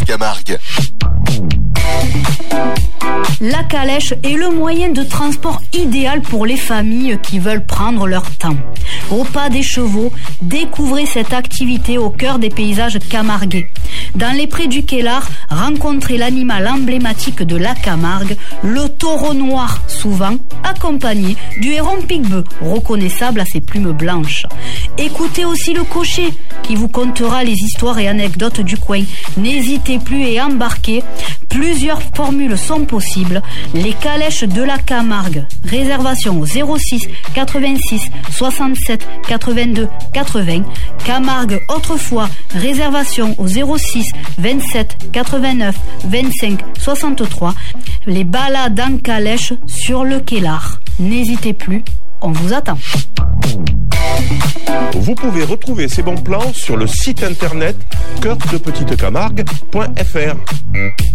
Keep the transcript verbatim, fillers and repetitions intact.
Camargue. La calèche est le moyen de transport idéal pour les familles qui veulent prendre leur temps. Au pas des chevaux, découvrez cette activité au cœur des paysages camarguais. Dans les prés du Quelar, rencontrez l'animal emblématique de la Camargue, le taureau noir, souvent accompagné du héron piquebœuf, reconnaissable à ses plumes blanches. Écoutez aussi le cocher, qui vous contera les histoires et anecdotes du coin. N'hésitez plus et embarquez. Plusieurs formules sont possibles. Les calèches de la Camargue. Réservation au zéro six quatre-vingt-six soixante-sept quatre-vingt-deux quatre-vingts. Camargue autrefois. Réservation au zéro six vingt-sept quatre-vingt-neuf vingt-cinq soixante-trois. Les balades en calèche sur le Quelar. N'hésitez plus, on vous attend. Vous pouvez retrouver ces bons plans sur le site internet cœur de petite camargue point f r.